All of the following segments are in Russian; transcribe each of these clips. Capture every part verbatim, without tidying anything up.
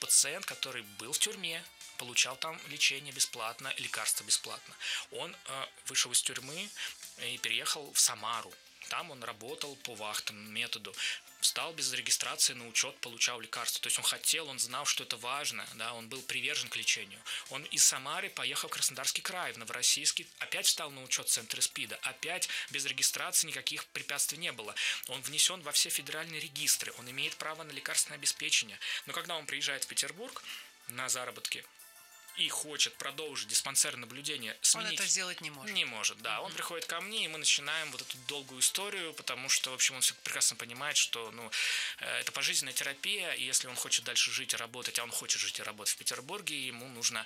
пациент, который был в тюрьме, получал там лечение бесплатно, лекарства бесплатно. Он э, вышел из тюрьмы и переехал в Самару. Там он работал по вахтовому методу, встал без регистрации на учет, получал лекарства. То есть он хотел, он знал, что это важно, да, он был привержен к лечению. Он из Самары поехал в Краснодарский край, в Новороссийск, опять встал на учет Центра СПИДа, опять без регистрации никаких препятствий не было. Он внесен во все федеральные регистры, он имеет право на лекарственное обеспечение. Но когда он приезжает в Петербург на заработки и хочет продолжить диспансерное наблюдение, сменить... Он это сделать не может. Не может, да. Mm-hmm. Он приходит ко мне, и мы начинаем вот эту долгую историю, потому что, в общем, он все прекрасно понимает, что, ну, это пожизненная терапия, и если он хочет дальше жить и работать, а он хочет жить и работать в Петербурге, ему нужно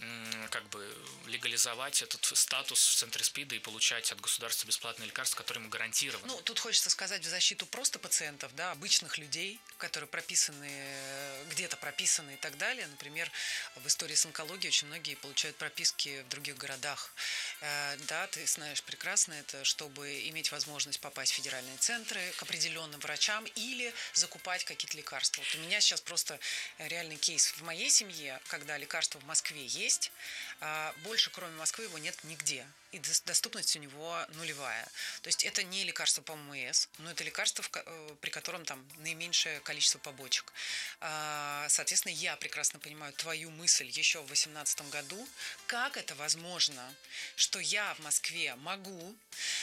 как бы легализовать этот статус в Центре СПИДа и получать от государства бесплатные лекарства, которые ему гарантированы. Ну, тут хочется сказать в защиту просто пациентов, да, обычных людей, которые прописаны, где-то прописаны и так далее. Например, в истории с онкологией очень многие получают прописки в других городах. Да, ты знаешь прекрасно это, чтобы иметь возможность попасть в федеральные центры к определенным врачам или закупать какие-то лекарства. Вот у меня сейчас просто реальный кейс в моей семье, когда лекарство в Москве есть, больше кроме Москвы его нет нигде. И доступность у него нулевая. То есть это не лекарство по ММС, но это лекарство, при котором там наименьшее количество побочек. Соответственно, я прекрасно понимаю твою мысль еще в две тысячи восемнадцатом году. Как это возможно, что я в Москве могу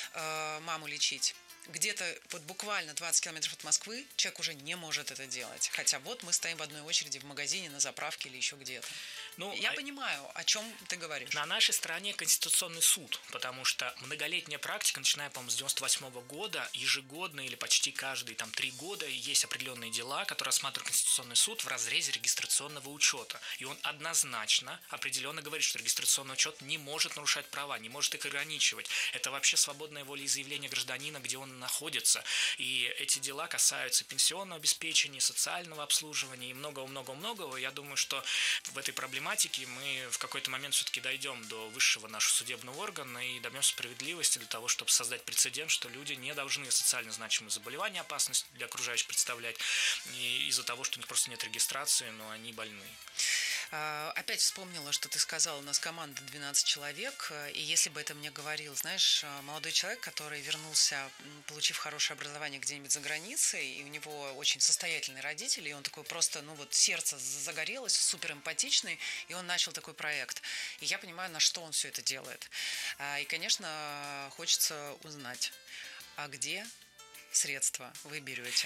маму лечить? Где-то вот буквально двадцать километров от Москвы человек уже не может это делать. Хотя вот мы стоим в одной очереди в магазине, на заправке или еще где-то. Ну, Я а... понимаю, о чем ты говоришь. На нашей стороне Конституционный суд, потому что многолетняя практика, начиная, по-моему, с девяносто восьмого года, ежегодно или почти каждые там три года есть определенные дела, которые рассматривает Конституционный суд в разрезе регистрационного учета. И он однозначно, определенно говорит, что регистрационный учет не может нарушать права, не может их ограничивать. Это вообще свободное волеизъявление гражданина, где он находится. И эти дела касаются пенсионного обеспечения, социального обслуживания и многого-многого-многого. Я думаю, что в этой проблематике мы в какой-то момент все-таки дойдем до высшего нашего судебного органа и добьемся справедливости для того, чтобы создать прецедент, что люди не должны социально значимые заболевания, опасность для окружающих представлять и из-за того, что у них просто нет регистрации, но они больны. Опять вспомнила, что ты сказала, у нас команда двенадцать человек, и если бы это мне говорил, знаешь, молодой человек, который вернулся, получив хорошее образование где-нибудь за границей, и у него очень состоятельные родители, и он такой просто, ну вот сердце загорелось, супер эмпатичный, и он начал такой проект. И я понимаю, на что он все это делает. И, конечно, хочется узнать, а где средства вы берете?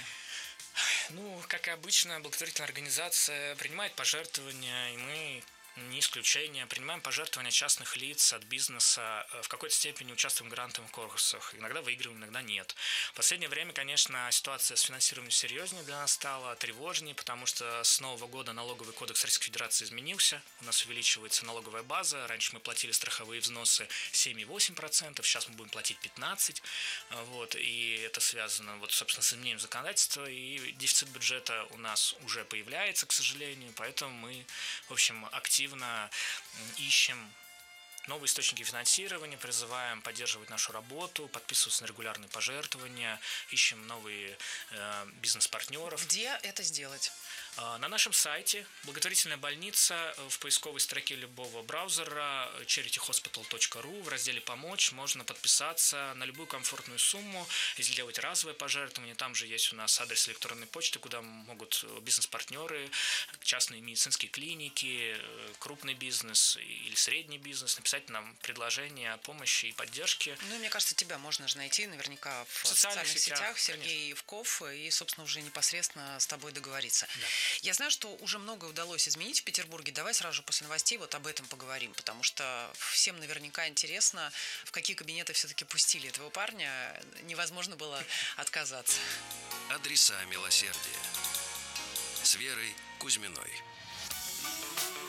Ну, как и обычно, благотворительная организация принимает пожертвования, и мы не исключение. Принимаем пожертвования частных лиц от бизнеса, в какой-то степени участвуем в грантовых конкурсах. Иногда выигрываем, иногда нет. В последнее время, конечно, ситуация с финансированием серьезнее для нас стала, тревожнее, потому что с нового года налоговый кодекс Российской Федерации изменился. У нас увеличивается налоговая база. Раньше мы платили страховые взносы семь и восемь десятых процента, сейчас мы будем платить пятнадцать процентов. Вот, и это связано, вот, собственно, с изменением законодательства. И дефицит бюджета у нас уже появляется, к сожалению, поэтому мы, в общем, активно активно ищем новые источники финансирования, призываем поддерживать нашу работу, подписываться на регулярные пожертвования, ищем новые э, бизнес-партнеров. Где это сделать? На нашем сайте благотворительная больница, в поисковой строке любого браузера чарити хоспитал точка ру в разделе «Помочь» можно подписаться на любую комфортную сумму, сделать разовое пожертвование. Там же есть у нас адрес электронной почты, куда могут бизнес-партнеры, частные медицинские клиники, крупный бизнес или средний бизнес написать нам предложение о помощи и поддержке. Ну, мне кажется, тебя можно же найти наверняка в социальных, социальных сетях, сетях Сергей Евков, и, собственно, уже непосредственно с тобой договориться. Да. Я знаю, что уже многое удалось изменить в Петербурге. Давай сразу же после новостей вот об этом поговорим, потому что всем наверняка интересно, в какие кабинеты все-таки пустили этого парня. Невозможно было отказаться. Адреса милосердия с Верой Кузьминой.